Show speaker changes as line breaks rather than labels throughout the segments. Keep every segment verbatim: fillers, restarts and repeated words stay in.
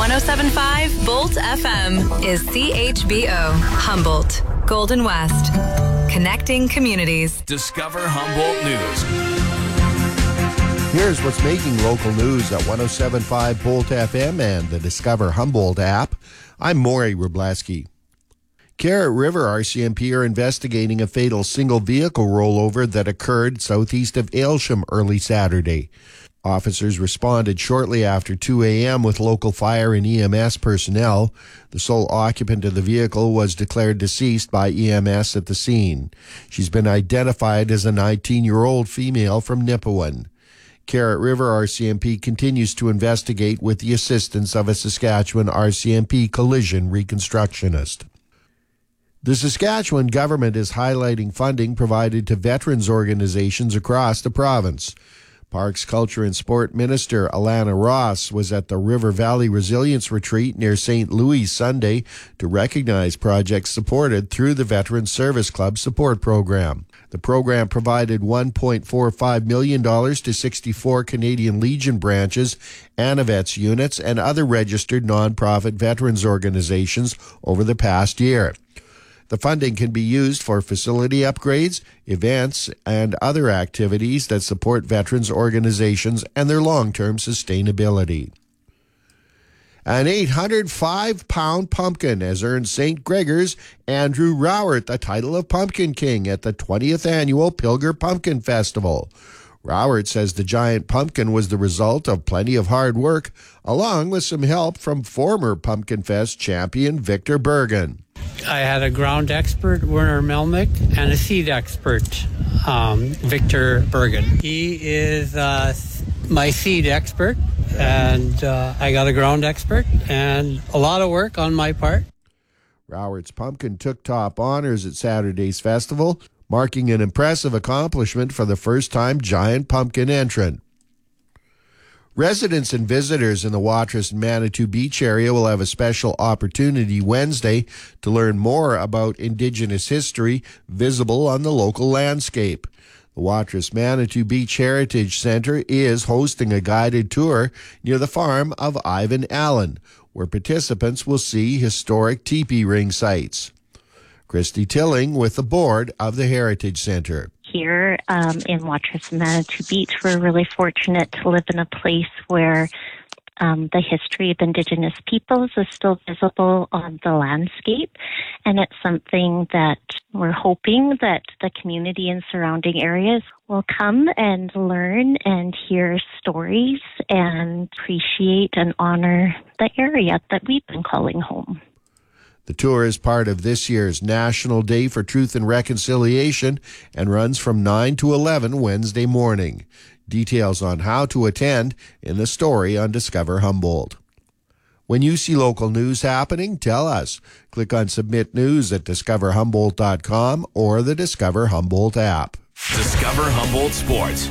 one oh seven point five Bolt F M is C H B O, Humboldt, Golden West. Connecting communities.
Discover Humboldt News.
Here's what's making local news at one oh seven point five Bolt F M and the Discover Humboldt app. I'm Maury Wrobleski. Carrot River R C M P are investigating a fatal single-vehicle rollover that occurred southeast of Aylsham early Saturday. Officers responded shortly after two a.m. with local fire and E M S personnel. The sole occupant of the vehicle was declared deceased by E M S at the scene. She's been identified as a nineteen-year-old female from Nipawin. Carrot River R C M P continues to investigate with the assistance of a Saskatchewan R C M P collision reconstructionist. The Saskatchewan government is highlighting funding provided to veterans organizations across the province. Parks, Culture and Sport Minister Alana Ross was at the River Valley Resilience Retreat near Saint Louis Sunday to recognize projects supported through the Veteran Service Club Support Program. The program provided one point four five million dollars to sixty-four Canadian Legion branches, Anavets units, and other registered nonprofit veterans organizations over the past year. The funding can be used for facility upgrades, events, and other activities that support veterans organizations and their long-term sustainability. An eight hundred five pound pumpkin has earned Saint Gregor's Andrew Rowert the title of Pumpkin King at the twentieth Annual Pilger Pumpkin Festival. Rowert says the giant pumpkin was the result of plenty of hard work, along with some help from former Pumpkin Fest champion Victor Bergen.
I had a ground expert, Werner Melnick, and a seed expert, um, Victor Bergen. He is uh, my seed expert, and uh, I got a ground expert, and a lot of work on my part.
Rowert's pumpkin took top honors at Saturday's festival, marking an impressive accomplishment for the first-time giant pumpkin entrant. Residents and visitors in the Watrous and Manitou Beach area will have a special opportunity Wednesday to learn more about Indigenous history visible on the local landscape. The Watrous Manitou Beach Heritage Center is hosting a guided tour near the farm of Ivan Allen, where participants will see historic teepee ring sites. Christy Tilling with the board of the Heritage Center.
Here um, in Watrous and Manitou Beach, we're really fortunate to live in a place where um, the history of Indigenous peoples is still visible on the landscape, and it's something that we're hoping that the community and surrounding areas will come and learn and hear stories and appreciate and honor the area that we've been calling home.
The tour is part of this year's National Day for Truth and Reconciliation and runs from nine to eleven Wednesday morning. Details on how to attend in the story on Discover Humboldt. When you see local news happening, tell us. Click on Submit News at discover humboldt dot com or the Discover Humboldt app.
Discover Humboldt Sports.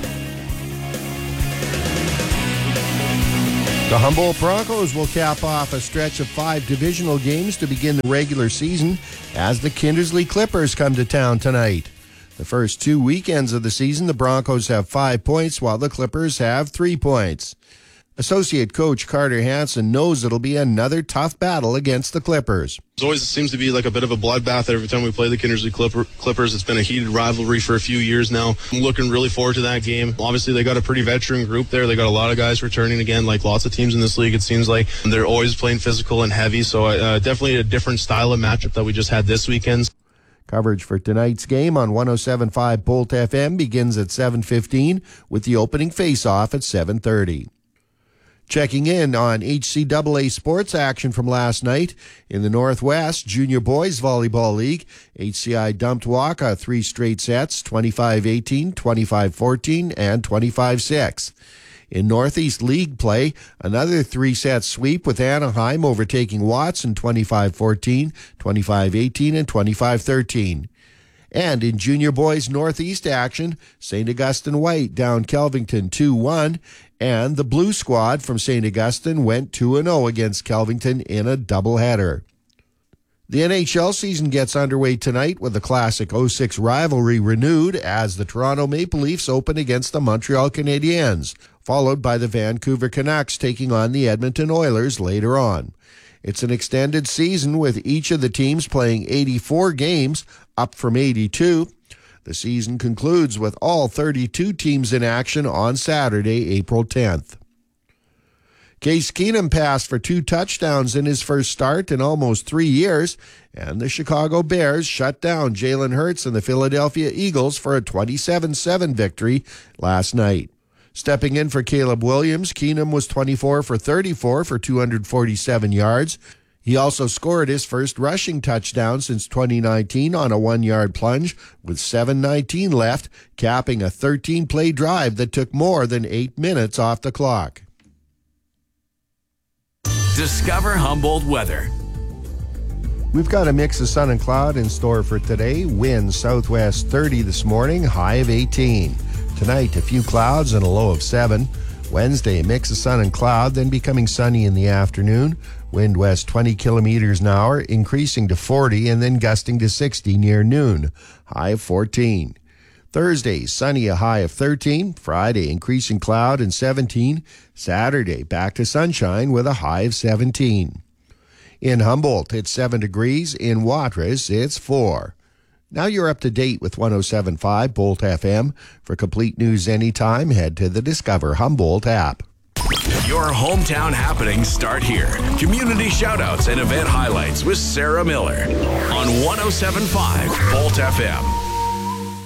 The Humboldt Broncos will cap off a stretch of five divisional games to begin the regular season as the Kindersley Clippers come to town tonight. The first two weekends of the season, the Broncos have five points while the Clippers have three points. Associate coach Carter Hansen knows it'll be another tough battle against the Clippers.
It always seems to be like a bit of a bloodbath every time we play the Kindersley Clipper, Clippers. It's been a heated rivalry for a few years now. I'm looking really forward to that game. Obviously, they got a pretty veteran group there. They got a lot of guys returning again, like lots of teams in this league, it seems like. They're always playing physical and heavy, so uh, definitely a different style of matchup that we just had this weekend.
Coverage for tonight's game on one oh seven point five Bolt F M begins at seven fifteen with the opening face-off at seven thirty. Checking in on H C A A sports action from last night. In the Northwest Junior Boys Volleyball League, H C I dumped Waka three straight sets, twenty-five eighteen, twenty-five fourteen, and twenty-five six. In Northeast League play, another three-set sweep with Anaheim overtaking Watson twenty-five fourteen, twenty-five eighteen, and twenty-five thirteen. And in Junior Boys Northeast action, Saint Augustine White down Kelvington two one, and the Blue Squad from Saint Augustine went two and oh against Kelvington in a doubleheader. The N H L season gets underway tonight with the classic oh six rivalry renewed as the Toronto Maple Leafs open against the Montreal Canadiens. followed by the Vancouver Canucks taking on the Edmonton Oilers later on. It's an extended season with each of the teams playing eighty-four games, up from eighty-two. The season concludes with all thirty-two teams in action on Saturday, April tenth. Case Keenum passed for two touchdowns in his first start in almost three years, and the Chicago Bears shut down Jalen Hurts and the Philadelphia Eagles for a twenty-seven seven victory last night. Stepping in for Caleb Williams, Keenum was twenty-four for thirty-four for two hundred forty-seven yards. He also scored his first rushing touchdown since twenty nineteen on a one-yard plunge with seven nineteen left, capping a thirteen-play drive that took more than eight minutes off the clock.
Discover Humboldt weather.
We've got a mix of sun and cloud in store for today. Wind southwest thirty this morning, high of eighteen. Tonight, a few clouds and a low of seven. Wednesday, a mix of sun and cloud, then becoming sunny in the afternoon. Wind west twenty kilometers an hour, increasing to forty and then gusting to sixty near noon, high of fourteen. Thursday, sunny, a high of thirteen. Friday, increasing cloud and seventeen. Saturday, back to sunshine with a high of seventeen. In Humboldt, it's seven degrees. In Watrous, it's four. Now you're up to date with one oh seven point five Bolt F M. For complete news anytime, head to the Discover Humboldt app.
Your hometown happenings start here. Community shoutouts and event highlights with Sarah Miller on one oh seven point five Bolt F M.